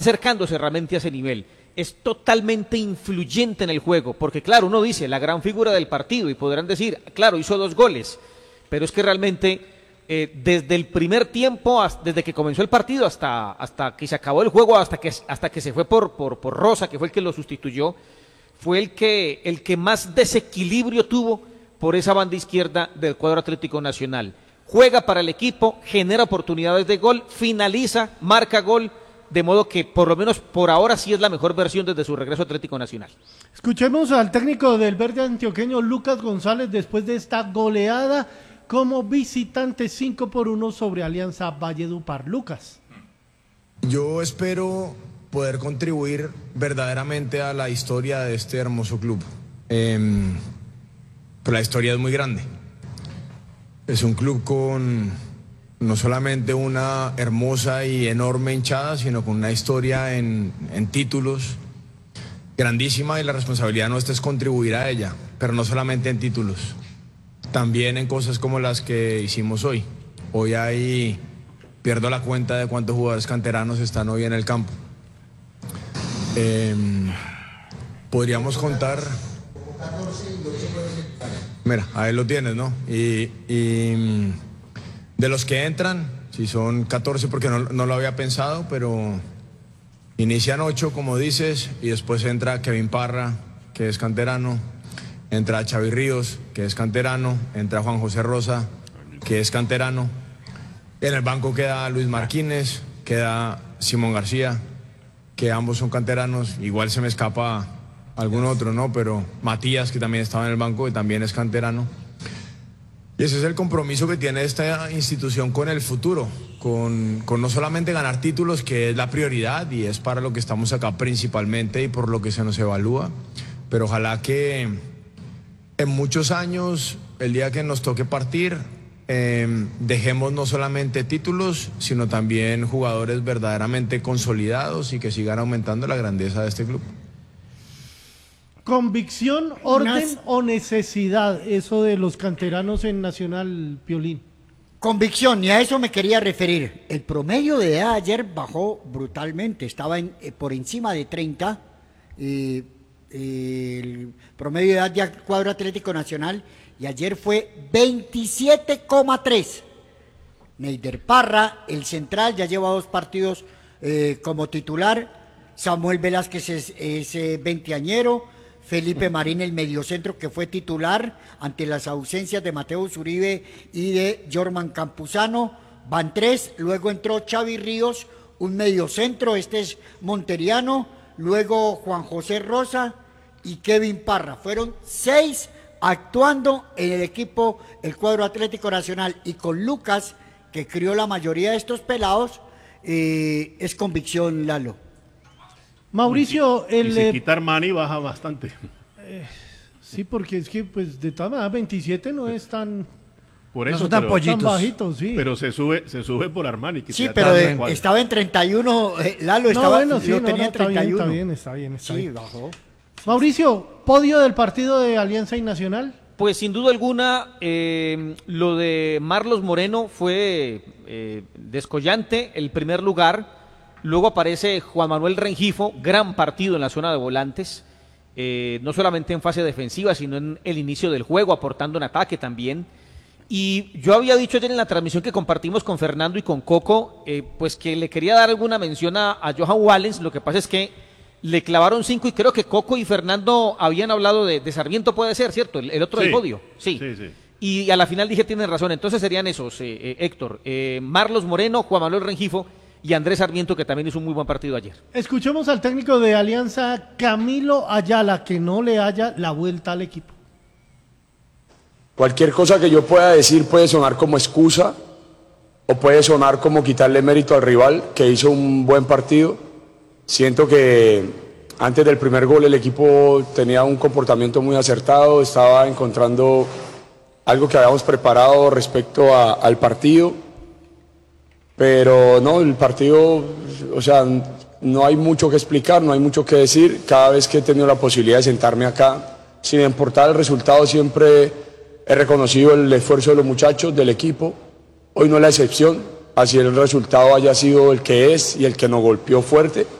acercándose realmente a ese nivel. Es totalmente influyente en el juego, porque claro, uno dice, la gran figura del partido, y podrán decir, claro, hizo 2 goles, pero es que realmente desde el primer tiempo, desde que comenzó el partido hasta que se acabó el juego, hasta que se fue por Rosa, que fue el que lo sustituyó, fue el que más desequilibrio tuvo por esa banda izquierda del cuadro Atlético Nacional. Juega para el equipo, genera oportunidades de gol, finaliza, marca gol, de modo que por lo menos por ahora sí es la mejor versión desde su regreso a Atlético Nacional. Escuchemos al técnico del verde antioqueño, Lucas González, después de esta goleada como visitante 5-1 sobre Alianza Valledupar. Lucas. Yo espero poder contribuir verdaderamente a la historia de este hermoso club. Pero la historia es muy grande. Es un club con no solamente una hermosa y enorme hinchada, sino con una historia en títulos grandísima, y la responsabilidad nuestra es contribuir a ella, pero no solamente en títulos, también en cosas como las que hicimos hoy. Hoy pierdo la cuenta de cuántos jugadores canteranos están hoy en el campo. Podríamos contar... Mira, ahí lo tienes, ¿no? Y de los que entran, si son 14, porque no lo había pensado, pero inician 8, como dices, y después entra Kevin Parra, que es canterano, entra Xavi Ríos, que es canterano, entra Juan José Rosa, que es canterano. En el banco queda Luis Martínez, queda Simón García, que ambos son canteranos. Igual se me escapa algún otro, ¿no? Pero Matías, que también estaba en el banco, que también es canterano. Y ese es el compromiso que tiene esta institución con el futuro, con no solamente ganar títulos, que es la prioridad y es para lo que estamos acá principalmente y por lo que se nos evalúa, pero ojalá que en muchos años, el día que nos toque partir, dejemos no solamente títulos, sino también jugadores verdaderamente consolidados y que sigan aumentando la grandeza de este club. ¿Convicción, orden o necesidad? Eso de los canteranos en Nacional, Piolín. Convicción, y a eso me quería referir. El promedio de edad ayer bajó brutalmente, estaba por encima de 30. El promedio de edad de cuadro Atlético Nacional, y ayer fue 27,3. Neider Parra, el central, ya lleva 2 partidos como titular. Samuel Velázquez es veinteañero. Felipe Marín, el mediocentro, que fue titular ante las ausencias de Mateo Zuribe y de Jorman Campuzano. Van 3, luego entró Xavi Ríos, un mediocentro, este es monteriano, luego Juan José Rosa y Kevin Parra. Fueron 6 actuando en el equipo, el cuadro Atlético Nacional, y con Lucas, que crió la mayoría de estos pelados, es convicción, Lalo. Mauricio, y si quitar Mani baja bastante. Sí, porque es que pues de todas maneras 27 no es tan... Por eso, no tan bajito, sí. Pero se sube por Armani. Que sí, pero estaba en 31, Lalo estaba, no, bueno, sí, tenía en 31. Está bien. Sí, bajó. Mauricio, podio del partido de Alianza y Nacional. Pues sin duda alguna, lo de Marlos Moreno fue descollante, el primer lugar. Luego aparece Juan Manuel Rengifo, gran partido en la zona de volantes, no solamente en fase defensiva, sino en el inicio del juego, aportando en ataque también. Y yo había dicho ayer en la transmisión que compartimos con Fernando y con Coco, pues que le quería dar alguna mención a Johan Wallens. Lo que pasa es que le clavaron 5 y creo que Coco y Fernando habían hablado de Sarmiento, puede ser, ¿cierto? El otro del podio. Sí. Y a la final dije, tienen razón, entonces serían esos, Héctor, Marlos Moreno, Juan Manuel Rengifo y Andrés Sarmiento, que también hizo un muy buen partido ayer. Escuchemos al técnico de Alianza, Camilo Ayala, que no le haya la vuelta al equipo. Cualquier cosa que yo pueda decir puede sonar como excusa o puede sonar como quitarle mérito al rival, que hizo un buen partido. Siento que antes del primer gol el equipo tenía un comportamiento muy acertado, estaba encontrando algo que habíamos preparado respecto al partido. Pero no, el partido, o sea, no hay mucho que explicar, no hay mucho que decir. Cada vez que he tenido la posibilidad de sentarme acá, sin importar el resultado, siempre he reconocido el esfuerzo de los muchachos, del equipo. Hoy no es la excepción, así el resultado haya sido el que es y el que nos golpeó fuerte.